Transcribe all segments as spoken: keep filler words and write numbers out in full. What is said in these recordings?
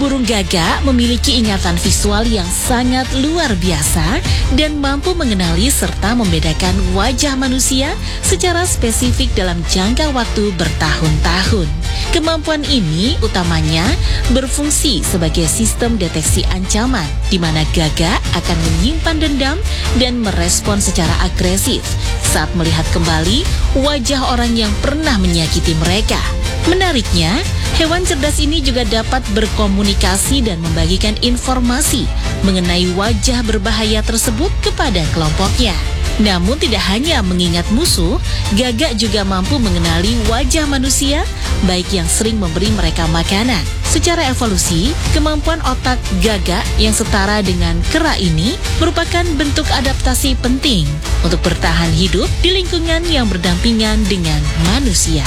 Burung gagak memiliki ingatan visual yang sangat luar biasa dan mampu mengenali serta membedakan wajah manusia secara spesifik dalam jangka waktu bertahun-tahun. Kemampuan ini utamanya berfungsi sebagai sistem deteksi ancaman, di mana gagak akan menyimpan dendam dan merespon secara agresif saat melihat kembali wajah orang yang pernah menyakiti mereka. Menariknya, hewan cerdas ini juga dapat berkomunikasi dan membagikan informasi mengenai wajah berbahaya tersebut kepada kelompoknya. Namun tidak hanya mengingat musuh, gagak juga mampu mengenali wajah manusia, baik yang sering memberi mereka makanan. Secara evolusi, kemampuan otak gagak yang setara dengan kera ini merupakan bentuk adaptasi penting untuk bertahan hidup di lingkungan yang berdampingan dengan manusia.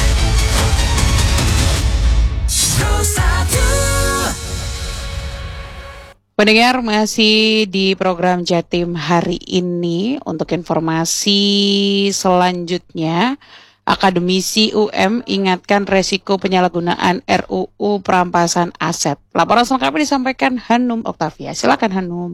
Pendengar, masih di program Jatim hari ini. Untuk informasi selanjutnya, akademisi U M ingatkan resiko penyalahgunaan R U U perampasan aset. Laporan selengkapnya disampaikan Hanum Oktavia. Silakan Hanum.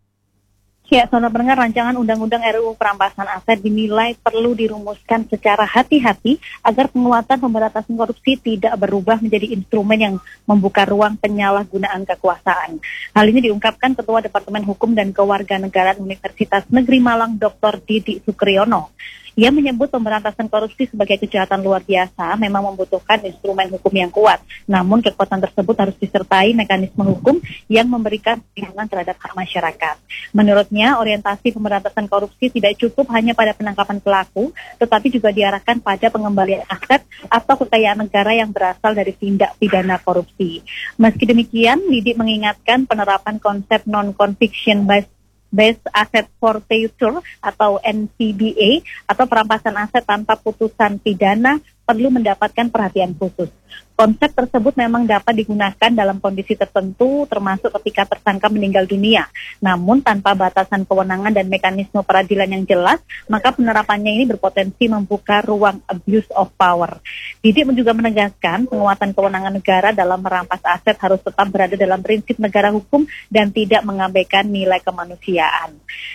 Ya, saudara pendengar, rancangan Undang-Undang R U U Perampasan Aset dinilai perlu dirumuskan secara hati-hati agar penguatan pemberantasan korupsi tidak berubah menjadi instrumen yang membuka ruang penyalahgunaan kekuasaan. Hal ini diungkapkan Ketua Departemen Hukum dan Kewarganegaraan Universitas Negeri Malang, Doktor Didi Sukriyono. Ia menyebut pemberantasan korupsi sebagai kejahatan luar biasa memang membutuhkan instrumen hukum yang kuat. Namun kekuatan tersebut harus disertai mekanisme hukum yang memberikan perlindungan terhadap hak masyarakat. Menurutnya, orientasi pemberantasan korupsi tidak cukup hanya pada penangkapan pelaku, tetapi juga diarahkan pada pengembalian aset atau kekayaan negara yang berasal dari tindak pidana korupsi. Meski demikian, Didi mengingatkan penerapan konsep non-conviction based Base Asset Forfeiture atau N C B A atau perampasan aset tanpa putusan pidana perlu mendapatkan perhatian khusus. Konsep tersebut memang dapat digunakan dalam kondisi tertentu, termasuk ketika tersangka meninggal dunia. Namun tanpa batasan kewenangan dan mekanisme peradilan yang jelas, maka penerapannya ini berpotensi membuka ruang abuse of power. Didi juga menegaskan penguatan kewenangan negara dalam merampas aset harus tetap berada dalam prinsip negara hukum dan tidak mengabaikan nilai kemanusiaan.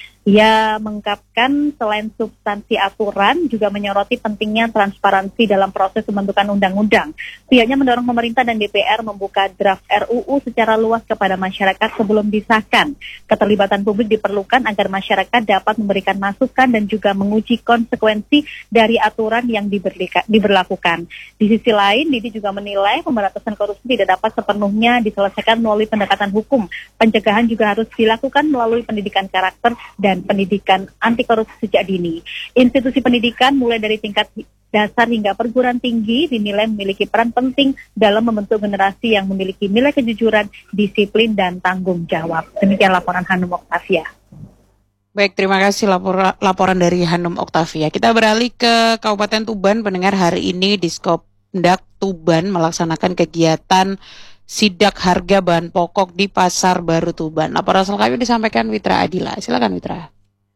Ia mengungkapkan selain substansi aturan juga menyoroti pentingnya transparansi dalam proses pembentukan undang-undang. Pihaknya mendorong pemerintah dan D P R membuka draft R U U secara luas kepada masyarakat sebelum disahkan. Keterlibatan publik diperlukan agar masyarakat dapat memberikan masukan dan juga menguji konsekuensi dari aturan yang diberlika, diberlakukan. Di sisi lain, Didi juga menilai pemberantasan korupsi tidak dapat sepenuhnya diselesaikan melalui pendekatan hukum. Pencegahan juga harus dilakukan melalui pendidikan karakter dan dan pendidikan anti korupsi sejak dini. Institusi pendidikan mulai dari tingkat dasar hingga perguruan tinggi dinilai memiliki peran penting dalam membentuk generasi yang memiliki nilai kejujuran, disiplin, dan tanggung jawab. Demikian laporan Hanum Oktavia. Baik, terima kasih lapor, laporan dari Hanum Oktavia. Kita beralih ke Kabupaten Tuban. Pendengar, hari ini Diskopndak Tuban melaksanakan kegiatan sidak harga bahan pokok di Pasar Baru Tuban. Laporan selengkapnya disampaikan Witra Adila. Silakan Witra.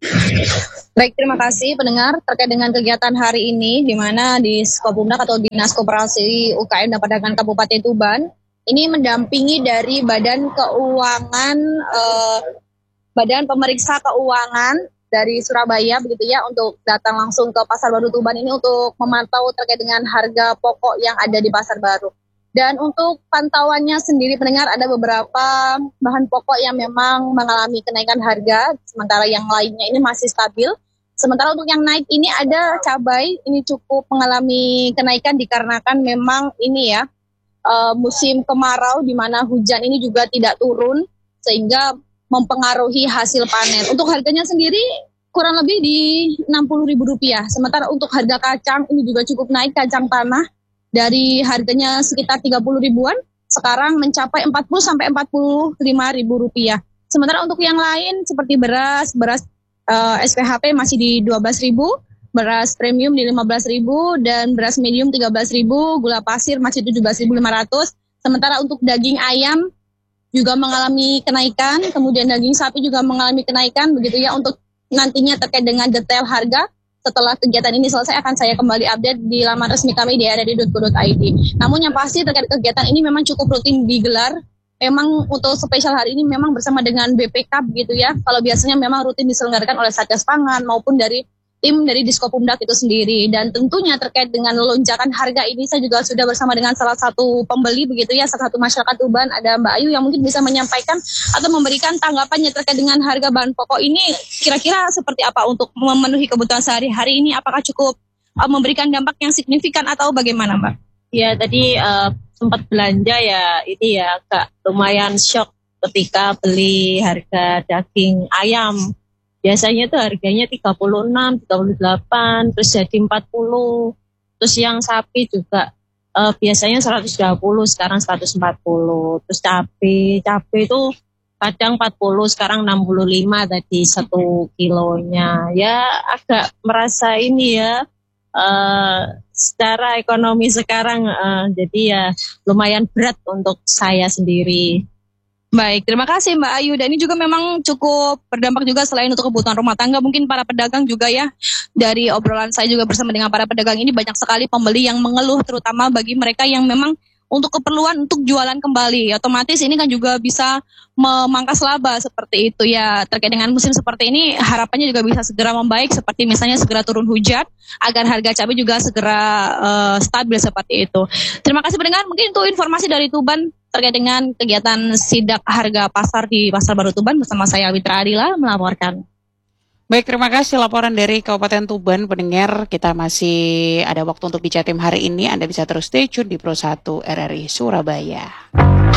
Baik, terima kasih pendengar terkait dengan kegiatan hari ini di mana di Diskopndak atau Dinas Koperasi U K M dan Perdagangan Kabupaten Tuban ini mendampingi dari Badan Keuangan eh, Badan Pemeriksa Keuangan dari Surabaya begitu ya untuk datang langsung ke Pasar Baru Tuban ini untuk memantau terkait dengan harga pokok yang ada di Pasar Baru. Dan untuk pantauannya sendiri pendengar ada beberapa bahan pokok yang memang mengalami kenaikan harga, sementara yang lainnya ini masih stabil. Sementara untuk yang naik ini ada cabai, ini cukup mengalami kenaikan dikarenakan memang ini ya uh, musim kemarau di mana hujan ini juga tidak turun sehingga mempengaruhi hasil panen. Untuk harganya sendiri kurang lebih di enam puluh ribu rupiah. Sementara untuk harga kacang ini juga cukup naik, kacang tanah. Dari harganya sekitar tiga puluh ribuan, sekarang mencapai empat puluh sampai empat puluh lima ribu rupiah. Sementara untuk yang lain seperti beras, beras uh, S P H P masih di dua belas ribu, beras premium di lima belas ribu, dan beras medium tiga belas ribu, gula pasir masih tujuh belas ribu lima ratus. Sementara untuk daging ayam juga mengalami kenaikan, kemudian daging sapi juga mengalami kenaikan, begitu ya. Untuk nantinya terkait dengan detail harga, setelah kegiatan ini selesai akan saya kembali update di laman resmi kami di r r i titik co titik i d. Namun yang pasti terkait kegiatan ini memang cukup rutin digelar memang untuk spesial hari ini memang bersama dengan B P K gitu ya. Kalau biasanya memang rutin diselenggarakan oleh Satgas Pangan maupun dari tim dari Diskopumdak itu sendiri. Dan tentunya terkait dengan lonjakan harga ini saya juga sudah bersama dengan salah satu pembeli begitu ya, salah satu masyarakat Tuban, ada Mbak Ayu yang mungkin bisa menyampaikan atau memberikan tanggapannya terkait dengan harga bahan pokok ini kira-kira seperti apa untuk memenuhi kebutuhan sehari-hari ini, apakah cukup uh, memberikan dampak yang signifikan atau bagaimana Mbak? Ya tadi uh, sempat belanja ya, ini ya agak lumayan shock ketika beli harga daging ayam. Biasanya tuh harganya tiga puluh enam, tiga puluh delapan, terus jadi empat puluh. Terus yang sapi juga uh, biasanya seratus dua puluh, sekarang seratus empat puluh. Terus cabai, cabai itu kadang empat puluh, sekarang enam puluh lima tadi satu kilonya. Ya agak merasa ini ya, uh, secara ekonomi sekarang uh, jadi ya lumayan berat untuk saya sendiri. Baik, terima kasih Mbak Ayu. Dan ini juga memang cukup berdampak juga selain untuk kebutuhan rumah tangga, mungkin para pedagang juga ya. Dari obrolan saya juga bersama dengan para pedagang ini banyak sekali pembeli yang mengeluh, terutama bagi mereka yang memang untuk keperluan untuk jualan kembali. Otomatis ini kan juga bisa memangkas laba seperti itu ya. Terkait dengan musim seperti ini harapannya juga bisa segera membaik, seperti misalnya segera turun hujan agar harga cabai juga segera uh, stabil seperti itu. Terima kasih pendengar, mungkin itu informasi dari Tuban terkait dengan kegiatan sidak harga pasar di Pasar Baru Tuban bersama saya Witra Adila melaporkan. Baik, terima kasih laporan dari Kabupaten Tuban. Pendengar, kita masih ada waktu untuk di Jatim hari ini. Anda bisa terus stay tune di Pro satu R R I Surabaya.